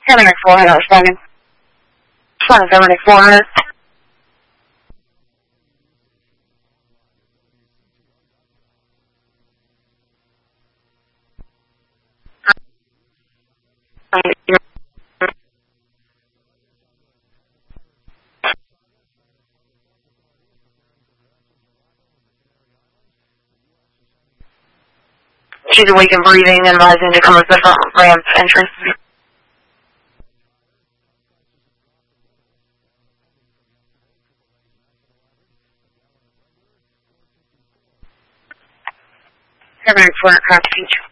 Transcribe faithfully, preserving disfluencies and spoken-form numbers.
Paramedic four hundred, responding. Responding, Paramedic four hundred. She's awake and breathing and rising to come up the front ramp entrance. Paramedic four hundred, copy.